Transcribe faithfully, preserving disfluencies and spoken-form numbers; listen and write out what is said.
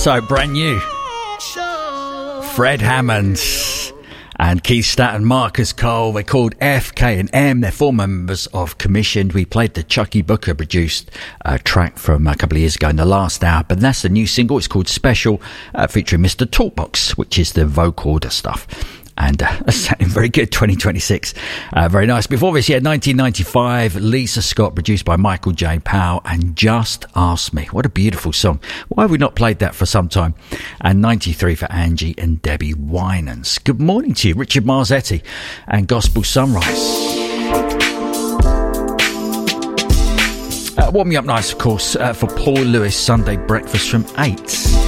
So brand new. Fred Hammond and Keith Staton, Marcus Cole. They're called F, K and M. They're four members of Commissioned. We played the Chucky Booker produced uh, track from a couple of years ago in the last hour, but that's the new single. It's called Special, uh, featuring Mister Talkbox, which is the vocoder stuff. And uh, that's sounding very good. twenty twenty-six, uh, very nice. Before this, yeah, nineteen ninety-five, Lisa Scott, produced by Michael J. Powell, and Just Ask Me. What a beautiful song. Why have we not played that for some time? And ninety-three for Angie and Debbie Winans. Good morning to you, Richard Marzetti and Gospel Sunrise. Uh, warming up nice, of course, uh, for Paul Lewis Sunday Breakfast from eight.